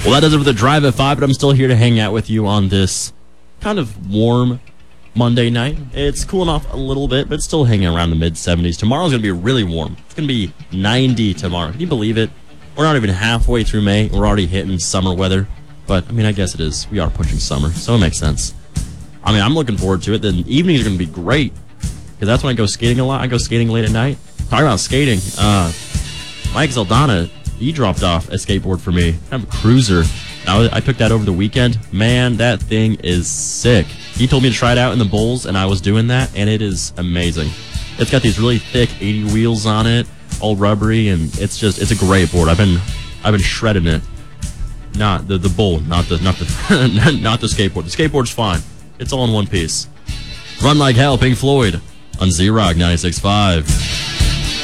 Well, that does it for the Drive at 5, but I'm still here to hang out with you on this kind of warm Monday night. It's cooling off a little bit, but it's still hanging around the mid-70s. Tomorrow's going to be really warm. It's going to be 90 tomorrow. Can you believe it? We're not even halfway through May. We're already hitting summer weather. But, I mean, I guess it is. We are pushing summer, so it makes sense. I mean, I'm looking forward to it. The evenings are going to be great, because that's when I go skating a lot. I go skating late at night. Talking about skating, Mike Zaldana, he dropped off a skateboard for me. I have a Cruiser. I took that over the weekend. Man, that thing is sick. He told me to try it out in the bowls, and I was doing that, and it is amazing. It's got these really thick 80 wheels on it, all rubbery, and it's a great board. I've been shredding it. Not the bowl, not the not the skateboard. The skateboard's fine. It's all in one piece. Run Like Hell, Pink Floyd on Z-Rock 96.5.